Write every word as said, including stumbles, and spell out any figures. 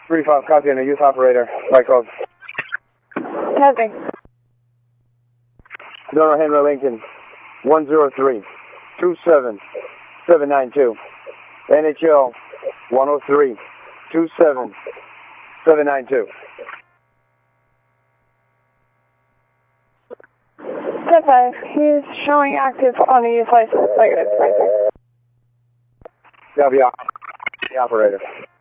three five, copy on a youth operator. By code. Copy. Donor Henry Lincoln, one zero three, two seven, seven nine two. N H L, one oh three, two seven, seven nine two. ten five, he's showing active on a youth license. Negative. Copy, the operator.